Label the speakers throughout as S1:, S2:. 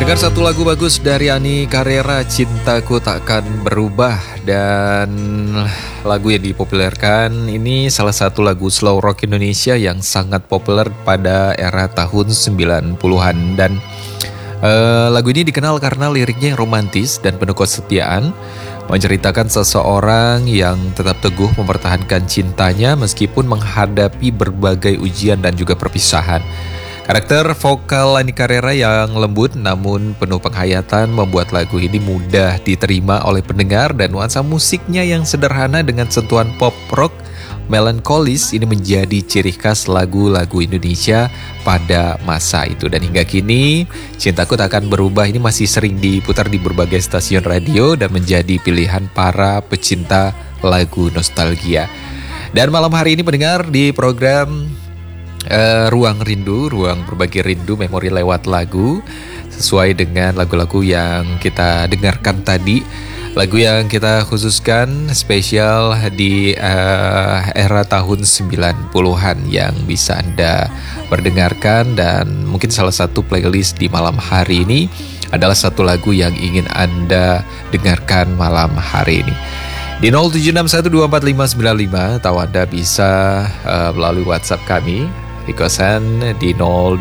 S1: Dengar satu lagu bagus dari Ani Carrera, Cintaku Takkan Berubah. Dan lagu yang dipopulerkan ini salah satu lagu slow rock Indonesia yang sangat populer pada era tahun 90-an. Dan lagu ini dikenal karena liriknya yang romantis dan penuh kesetiaan, menceritakan seseorang yang tetap teguh mempertahankan cintanya meskipun menghadapi berbagai ujian dan juga perpisahan. Karakter vokal Ani Carrera yang lembut namun penuh penghayatan membuat lagu ini mudah diterima oleh pendengar, dan nuansa musiknya yang sederhana dengan sentuhan pop rock melankolis ini menjadi ciri khas lagu-lagu Indonesia pada masa itu. Dan hingga kini Cintaku Takkan Berubah ini masih sering diputar di berbagai stasiun radio dan menjadi pilihan para pecinta lagu nostalgia. Dan malam hari ini pendengar di program Ruang Rindu, ruang berbagi rindu memori lewat lagu, sesuai dengan lagu-lagu yang kita dengarkan tadi. Lagu yang kita khususkan spesial di era tahun 90-an yang bisa Anda perdengarkan, dan mungkin salah satu playlist di malam hari ini adalah satu lagu yang ingin Anda dengarkan malam hari ini. Di 0761245595 atau Anda bisa melalui WhatsApp kami di kosan di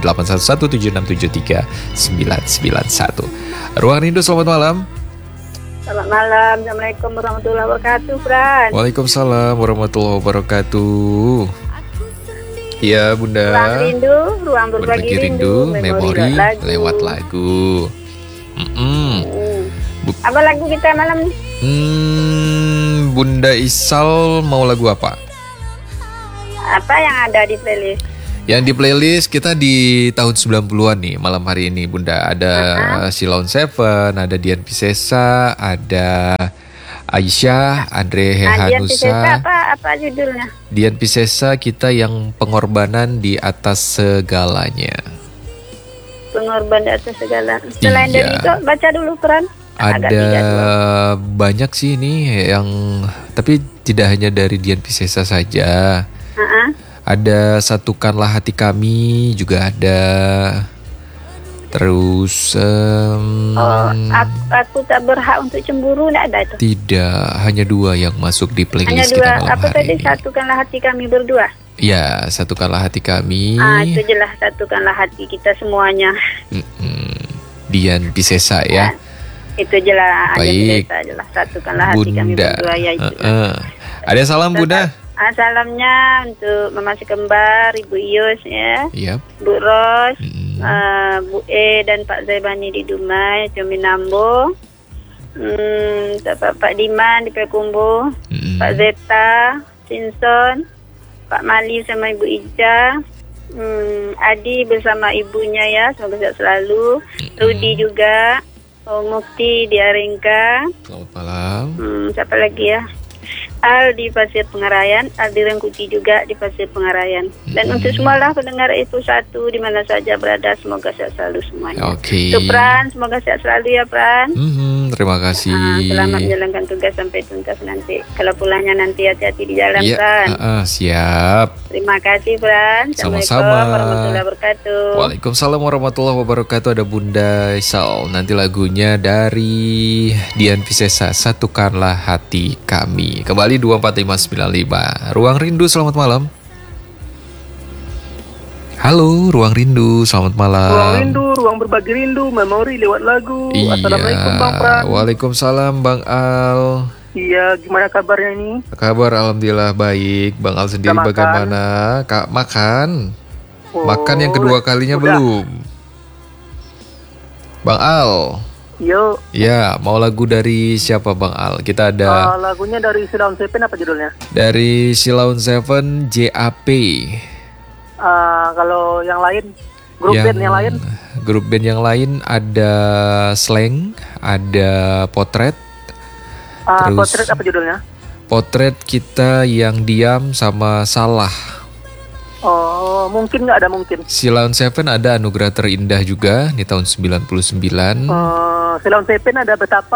S1: 081176739991. Ruang Rindu, selamat malam.
S2: Selamat malam, Assalamualaikum warahmatullahi wabarakatuh, Fran.
S1: Waalaikumsalam warahmatullahi wabarakatuh. Iya, Bunda.
S2: Ruang Rindu, ruang berbagi rindu,
S1: memori lewat lagu.
S2: Apa lagu kita malam ini?
S1: Bunda Isal mau lagu apa?
S2: Apa yang ada di playlist?
S1: Yang di playlist kita di tahun 90-an nih malam hari ini, Bunda. Ada Sheila on 7, ada Dian Piscesa, ada Aisyah, Andre Hehanusa.
S2: Dian Piscesa apa judulnya?
S1: Dian Piscesa, Kita Yang Pengorbanan di Atas Segalanya.
S2: Pengorbanan di atas segala. Selain dari itu baca dulu, Fran.
S1: Ada banyak sih ini yang, tapi tidak hanya dari Dian Piscesa saja. Ada Satukanlah Hati Kami juga ada. Terus
S2: aku tak berhak untuk cemburu, tidak ada itu.
S1: Tidak, hanya 2 yang masuk di playlist
S2: hanya 2.
S1: kita malam
S2: apa
S1: hari
S2: tadi
S1: ini.
S2: Satukanlah Hati Kami berdua.
S1: Ya, Satukanlah Hati Kami.
S2: Itu jelas satukanlah hati kita semuanya.
S1: Dian Piscesa ya.
S2: Itu jelas.
S1: Baik.
S2: Jelas satukanlah hati kami berdua ya itu.
S1: Ada salam, Bunda?
S2: Salamnya untuk Mama Si Kembar, Ibu Ius ya, Bu Ros, Bu E dan Pak Zaibani di Dumai, Cumi Nambo, Pak Diman di Pekumbu, Pak Zeta, Sinson, Pak Mali sama Ibu Ija, Adi bersama ibunya ya, semoga sehat selalu, Rudi juga, Mukti di Aringka.
S1: Selamat malam.
S2: Siapa lagi ya? Al di Pasir Pengarayan, Al di Rengkuti juga di Pasir Pengarayan. Dan untuk semualah pendengar itu satu di mana saja berada, semoga sehat selalu semuanya.
S1: Oke.
S2: Untuk Pran, semoga sehat selalu ya Pran.
S1: Terima kasih.
S2: Selamat menjalankan tugas sampai tuntas nanti. Kalau pulangnya nanti hati-hati di jalan, Pran.
S1: Siap.
S2: Terima kasih Pran.
S1: Sama-sama.
S2: Assalamualaikum warahmatullahi wabarakatuh.
S1: Waalaikumsalam warahmatullahi wabarakatuh. Ada Bunda Isal. Nanti lagunya dari Dian Piscesa, Satukanlah Hati Kami. Kembali 24595. Ruang Rindu, selamat malam. Halo, Ruang Rindu, selamat malam.
S3: Ruang Rindu, ruang berbagi rindu, memori lewat lagu. Assalamualaikum Bang Pran.
S1: Waalaikumsalam Bang Al.
S3: Iya, gimana kabarnya ini?
S1: Kabar alhamdulillah baik. Bang Al sendiri bagaimana? Kak, makan? Makan yang kedua kalinya udah. Belum? Bang Al.
S3: Yo.
S1: Ya, mau lagu dari siapa Bang Al? Kita ada
S3: lagunya dari Sheila on 7, apa judulnya?
S1: Dari Sheila on 7, JAP.
S3: Kalau yang lain, band yang lain?
S1: Grup band yang lain ada Slang, ada Potret.
S3: Terus Potret apa judulnya?
S1: Potret Kita Yang Diam sama Salah.
S3: Oh, mungkin nggak ada mungkin.
S1: Sheila on 7 ada Anugerah Terindah juga di tahun 99.
S3: Sheila on 7 ada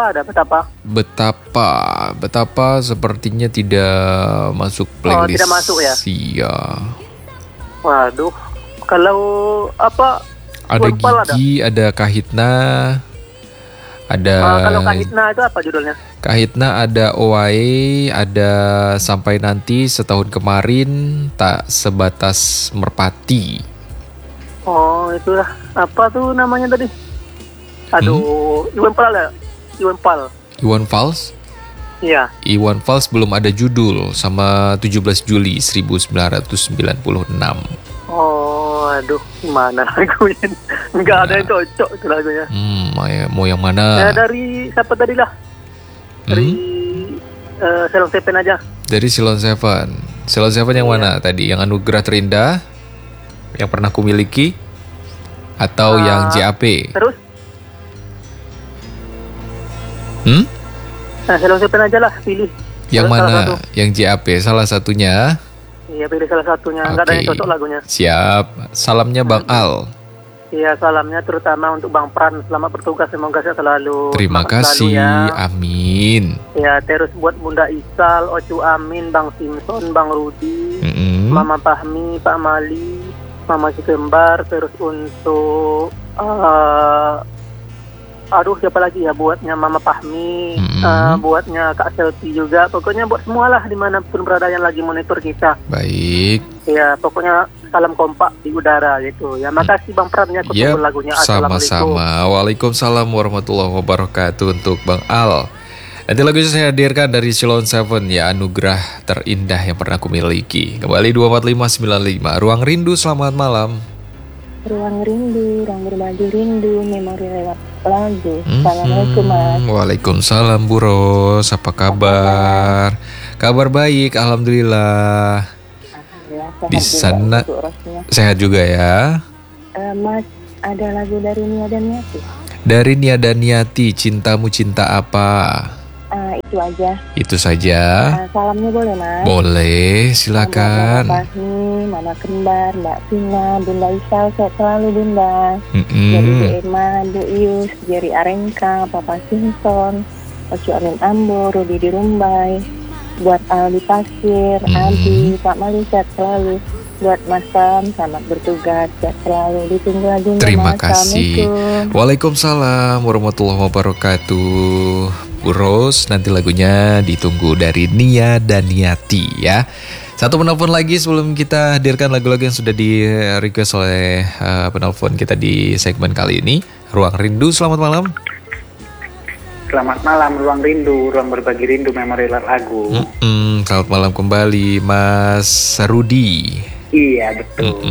S1: Betapa sepertinya tidak masuk playlist.
S3: Tidak masuk ya?
S1: Iya.
S3: Waduh, kalau apa
S1: Ada Gigi, ada Kahitna, ada.
S3: Kalau Kahitna itu apa judulnya?
S1: Kahitna ada Owae, ada Sampai Nanti, Setahun Kemarin, Tak Sebatas Merpati.
S3: Oh, itulah. Apa tuh namanya tadi? Aduh, Iwan Pal ya? Iwan Pal.
S1: Iwan Fals?
S3: Iya.
S1: Iwan Fals belum ada judul sama 17 Juli 1996.
S3: Oh, aduh, mana lagunya? Enggak ada yang cocok itu lagunya.
S1: Mau yang mana?
S3: Dari siapa tadi lah? Dari Ceylon Seven aja.
S1: Dari Ceylon Seven. Ceylon Seven yang mana tadi? Yang Anugerah Terindah? Yang pernah kumiliki? Atau yang JAP?
S3: Terus? Ceylon Seven aja lah, pilih.
S1: Yang mana? Yang JAP, salah satunya?
S3: Iya, pilih salah satunya. Enggak ada yang cocok lagunya.
S1: Siap. Salamnya Bang Al.
S3: Iya, salamnya terutama untuk Bang Pran. Selamat bertugas, semoga sehat selalu.
S1: Terima kasih,
S3: ya.
S1: Amin.
S3: Ya, terus buat Bunda Isal, Ocu Amin, Bang Simpson, Bang Rudi, Mama Fahmi, Pak Mali, Mama Cikembar. Terus untuk siapa lagi ya, buatnya Mama Fahmi, buatnya Kak Selvi juga. Pokoknya buat semualah dimanapun berada yang lagi monitor kita.
S1: Baik.
S3: Ya, pokoknya salam kompak di udara gitu. Ya, makasih Bang Pran ya lagunya.
S1: Sama-sama. Waalaikumsalam warahmatullahi wabarakatuh untuk Bang Al. Nanti lagunya saya hadirkan dari Ceylon Seven ya, Anugerah Terindah Yang Pernah Kumiliki. Kembali 24595. Ruang Rindu, selamat malam.
S4: Ruang rindu, ruang berbagi rindu, memori lewat lagu. Assalamualaikum Mas.
S1: Waalaikumsalam Bu Ros, apa kabar? Kabar baik, alhamdulillah. Di sana sehat juga ya.
S4: Mas, ada lagu dari Nia Daniati.
S1: Dari Nia Daniati, Cintamu Cinta Apa?
S4: Itu aja.
S1: Itu saja.
S4: Salamnya boleh Mas?
S1: Boleh, silakan.
S4: Mama Fahmi, Mama Kembar, Mbak Vina, Bunda Isal, sehat selalu Bunda. Dari Bu Emma, Bu Ius, Jerry Arenka, Papa Simpson, Ocu Amin Ambo, Rudi di Rumbai, buat Aldi Pasir, Abi, Pak Mali, sehat selalu. Buat Mas Sam, selamat bertugas, sehat selalu. Ditunggu lagi.
S1: Terima kasih. Waalaikumsalam warahmatullahi wabarakatuh. Bu Ros, nanti lagunya ditunggu dari Nia Daniati ya. Satu penelpon lagi sebelum kita hadirkan lagu-lagu yang sudah di request oleh penelpon kita di segmen kali ini. Ruang Rindu, selamat malam.
S5: Selamat malam, Ruang Rindu, ruang berbagi rindu, memori lagu.
S1: Selamat malam kembali Mas Rudi.
S5: Iya, betul.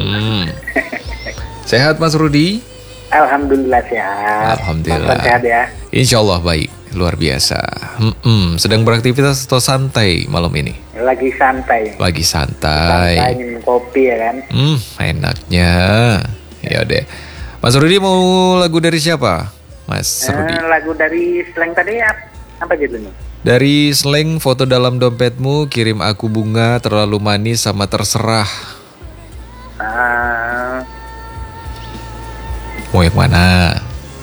S1: Sehat Mas Rudi?
S5: Alhamdulillah sehat.
S1: Alhamdulillah.
S5: Sehat ya.
S1: Insya Allah baik, luar biasa. Sedang beraktivitas atau santai malam ini?
S5: Lagi santai.
S1: Lagi santai.
S5: Santai minum kopi ya kan.
S1: Enaknya. Ya deh. Mas Rudi mau lagu dari siapa? Mas Rudi.
S5: Lagu dari Slang tadi apa judulnya?
S1: Dari Slang, Foto Dalam Dompetmu, Kirim Aku Bunga, Terlalu Manis, sama Terserah. Mau yang mana?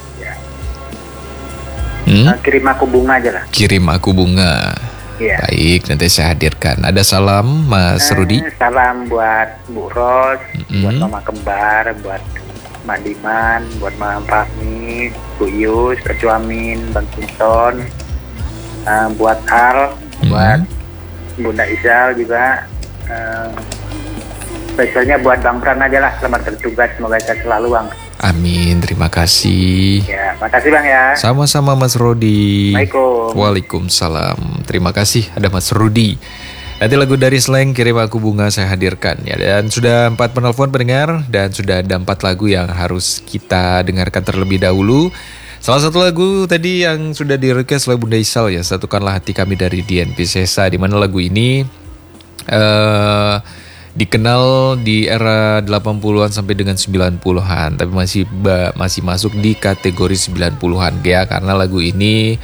S5: Kirim Aku Bunga aja lah.
S1: Kirim Aku Bunga.
S5: Ya.
S1: Baik, nanti saya hadirkan. Ada salam Mas Rudi?
S5: Salam buat Bu Ros, buat Mama Kembar, buat Mak Diman, buat Mama Fahmi, Bu Yus, Ocu Amin, Bang Simpson, buat Al, buat Bunda Isal juga. Spesialnya buat Bang Pran aja lah. Selamat bertugas, semoga sehat selalu Bang.
S1: Amin, terima kasih.
S5: Ya, makasih Bang ya.
S1: Sama-sama Mas Rudi.
S5: Waalaikumsalam.
S1: Waalaikumsalam. Terima kasih ada Mas Rudi. Nanti lagu dari Slang, Kirim Aku Bunga, saya hadirkan ya. Dan sudah 4 penelpon pendengar dan sudah ada 4 lagu yang harus kita dengarkan terlebih dahulu. Salah satu lagu tadi yang sudah di request oleh Bunda Isal ya, Satukanlah Hati Kami dari Dian Piscesa, di mana lagu ini dikenal di era 80-an sampai dengan 90-an, tapi masih masuk di kategori 90-an ya, karena lagu ini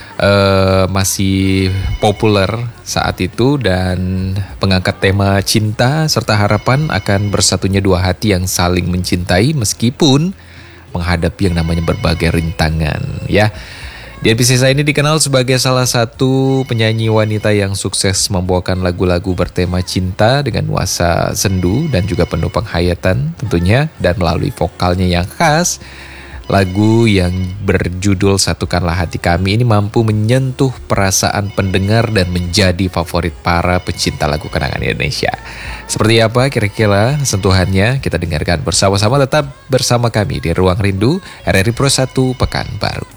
S1: masih populer saat itu dan mengangkat tema cinta serta harapan akan bersatunya dua hati yang saling mencintai meskipun menghadapi yang namanya berbagai rintangan ya. Dian Piscesa ini dikenal sebagai salah satu penyanyi wanita yang sukses membawakan lagu-lagu bertema cinta dengan nuansa sendu dan juga penuh penghayatan tentunya. Dan melalui vokalnya yang khas, lagu yang berjudul Satukanlah Hati Kami ini mampu menyentuh perasaan pendengar dan menjadi favorit para pecinta lagu kenangan Indonesia. Seperti apa kira-kira sentuhannya? Kita dengarkan bersama-sama, tetap bersama kami di Ruang Rindu RRI Pro 1 Pekanbaru.